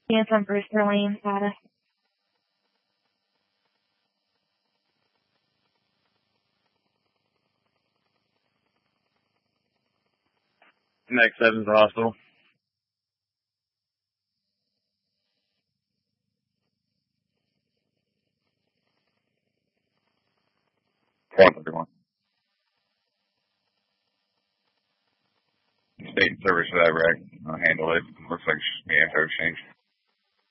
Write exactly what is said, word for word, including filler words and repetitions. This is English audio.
Yes, I'm Bruce Lane, status. Next seven's hostile. One thirty-one. State and service for that wreck. I'll handle it. Looks like yeah, for exchange.